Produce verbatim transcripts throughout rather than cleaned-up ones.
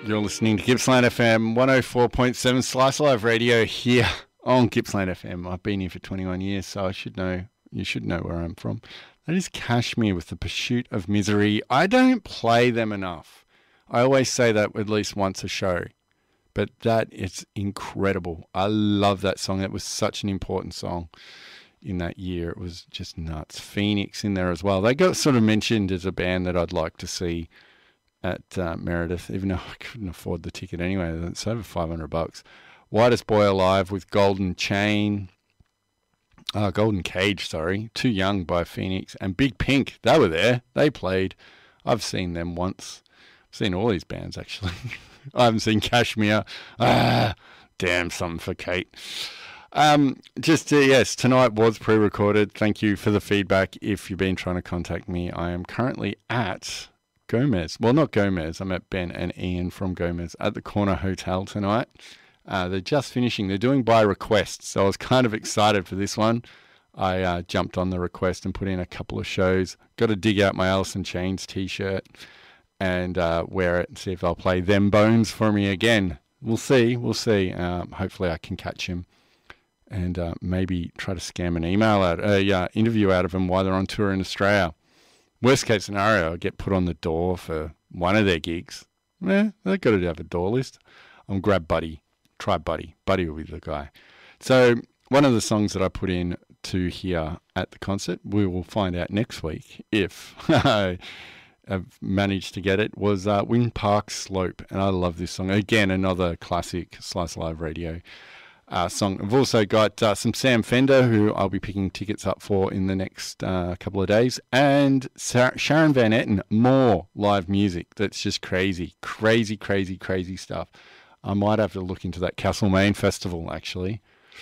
You're listening to Gippsland F M one oh four point seven Slice Live Radio here on Gippsland F M. I've been here for twenty-one years, so I should know, you should know where I'm from. That is Kashmir with The Pursuit of Misery. I don't play them enough. I always say that at least once a show, but that is incredible. I love that song. It was such an important song in that year. It was just nuts. Phoenix in there as well. They got sort of mentioned as a band that I'd like to see at uh, Meredith, even though I couldn't afford the ticket anyway. It's over five hundred bucks. Whitest Boy Alive with Golden Chain. Uh, Golden Cage, sorry. Too Young by Phoenix. And Big Pink, they were there. They played. I've seen them once. I've seen all these bands, actually. I haven't seen Kashmir. Ah, damn, something for Kate. Um, just, uh, yes, tonight was pre-recorded. Thank you for the feedback. If you've been trying to contact me, I am currently at Gomez. Well, not Gomez. I'm at Ben and Ian from Gomez at the Corner Hotel tonight. Uh, they're just finishing. They're doing by request, so I was kind of excited for this one. I uh, jumped on the request and put in a couple of shows. Got to dig out my Alice in Chains t-shirt and uh, wear it and see if they'll play Them Bones for me again. We'll see. We'll see. Um, hopefully I can catch him and uh, maybe try to scam an email out, a uh, interview out of him while they're on tour in Australia. Worst case scenario, I get put on the door for one of their gigs. Eh, they've got to have a door list. I'll grab Buddy. Try Buddy. Buddy will be the guy. So one of the songs that I put in to here at the concert, we will find out next week if I have managed to get it, was uh, Wind Park Slope. And I love this song. Again, another classic Slice Live Radio Uh, song. I've also got uh, some Sam Fender, who I'll be picking tickets up for in the next uh, couple of days, and Sa- Sharon Van Etten. More live music. That's just crazy, crazy, crazy, crazy stuff. I might have to look into that Castlemaine Festival, actually.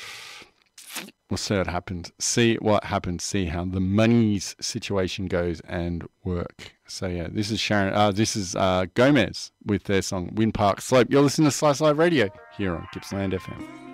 We'll see what happens. See what happens. See how the money's situation goes and work. So yeah, this is Sharon. Uh, this is uh, Gomez with their song Wind Park Slope. You're listening to Slice Live Radio here on Gippsland F M.